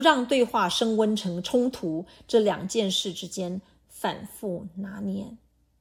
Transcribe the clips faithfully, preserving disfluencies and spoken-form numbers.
让对话升温成冲突，这两件事之间反复拿捏。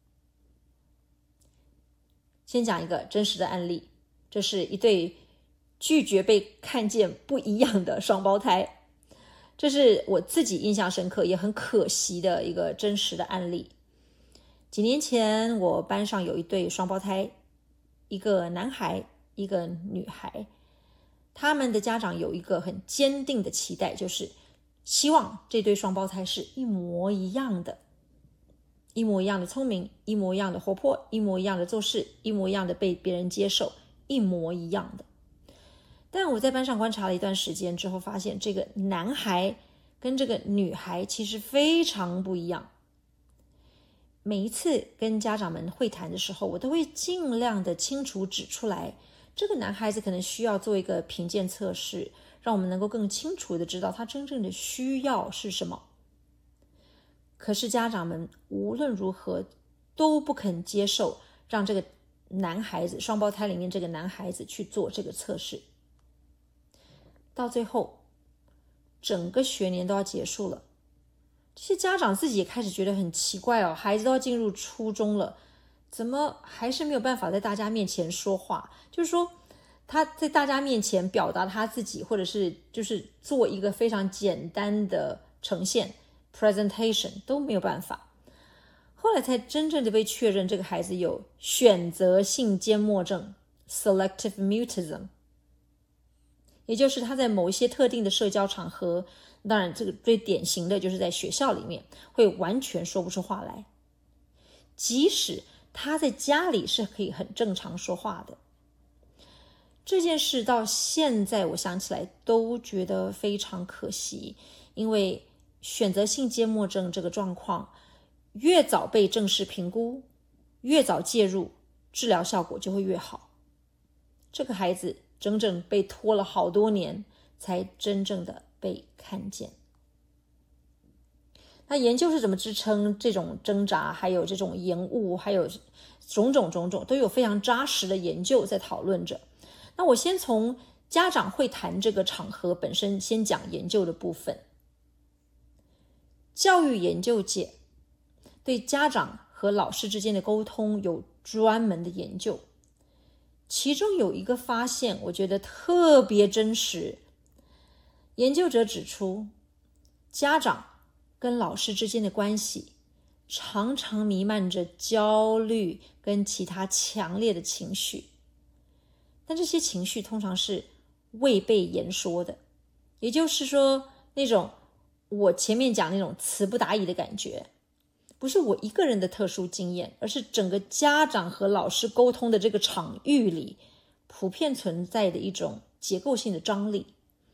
先讲一个真实的案例，这是一对拒绝被看见不一样的双胞胎，这是我自己印象深刻也很可惜的一个真实的案例。几年前我班上有一对双胞胎，一个男孩一个女孩，他们的家长有一个很坚定的期待，就是希望这对双胞胎是一模一样的，一模一样的聪明，一模一样的活泼，一模一样的做事，一模一样的被别人接受，一模一样的。但我在班上观察了一段时间之后，发现这个男孩跟这个女孩其实非常不一样。每一次跟家长们会谈的时候，我都会尽量的清楚指出来，这个男孩子可能需要做一个评鉴测试，让我们能够更清楚的知道他真正的需要是什么。可是家长们无论如何都不肯接受让这个男孩子，双胞胎里面这个男孩子去做这个测试。到最后整个学年都要结束了，这些家长自己也开始觉得很奇怪哦，孩子都要进入初中了，怎么还是没有办法在大家面前说话，就是说他在大家面前表达他自己，或者是就是做一个非常简单的呈现 presentation 都没有办法。后来才真正的被确认这个孩子有选择性缄默症 selective mutism， 也就是他在某一些特定的社交场合，当然这个最典型的就是在学校里面会完全说不出话来，即使他在家里是可以很正常说话的。这件事到现在我想起来都觉得非常可惜，因为选择性缄默症这个状况越早被正式评估，越早介入，治疗效果就会越好。这个孩子整整被拖了好多年才真正的被看见。那研究是怎么支撑这种挣扎，还有这种延误，还有种种种种，都有非常扎实的研究在讨论着。那我先从家长会谈这个场合本身先讲研究的部分。教育研究界对家长和老师之间的沟通有专门的研究，其中有一个发现我觉得特别真实。研究者指出，家长跟老师之间的关系常常弥漫着焦虑跟其他强烈的情绪，但这些情绪通常是未被言说的，也就是说那种我前面讲那种词不达意的感觉，不是我一个人的特殊经验，而是整个家长和老师沟通的这个场域里普遍存在的一种结构性的张力。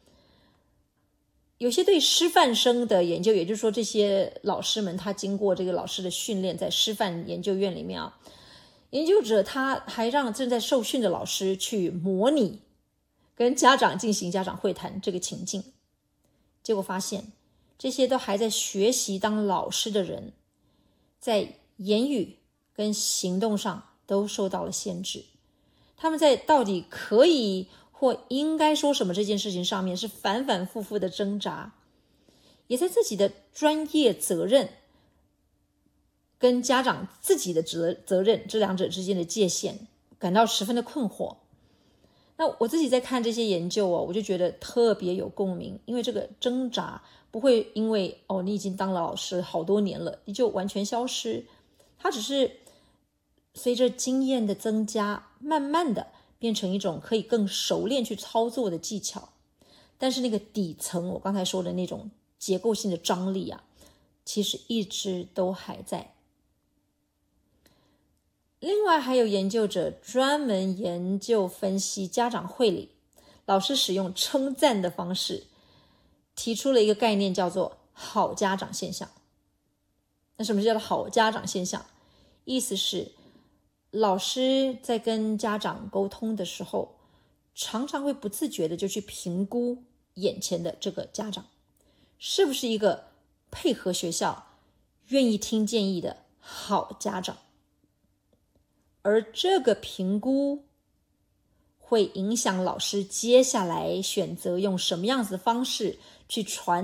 有些对师范生的研究，也就是说这些老师们他经过这个老师的训练，在师范研究院里面啊，研究者他还让正在受训的老师去模拟跟家长进行家长会谈这个情境，结果发现这些都还在学习当老师的人，在言语跟行动上都受到了限制，他们在到底可以或应该说什么这件事情上面是反反复复的挣扎，也在自己的专业责任跟家长自己的责责任这两者之间的界限感到十分的困惑。那我自己在看这些研究哦，我就觉得特别有共鸣，因为这个挣扎不会因为哦你已经当了老师好多年了你就完全消失，它只是随着经验的增加，慢慢的变成一种可以更熟练去操作的技巧。但是那个底层我刚才说的那种结构性的张力啊，其实一直都还在。另外还有研究者专门研究分析家长会里老师使用称赞的方式，提出了一个概念叫做好家长现象。那什么叫做好家长现象？意思是老师在跟家长沟通的时候，常常会不自觉的就去评估眼前的这个家长是不是一个配合学校愿意听建议的好家长，而这个评估会影响老师接下来选择用什么样子的方式去传